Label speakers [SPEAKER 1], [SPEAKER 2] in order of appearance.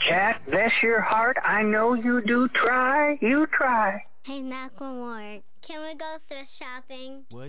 [SPEAKER 1] Jack, bless your heart. I know you do try. You try.
[SPEAKER 2] Hey, Macklemore, can we go thrift shopping?
[SPEAKER 3] What?